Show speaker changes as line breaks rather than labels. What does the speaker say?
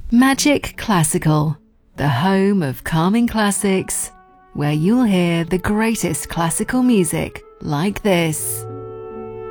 Magic Classical, the home of calming classics, where you'll hear the greatest classical music like this.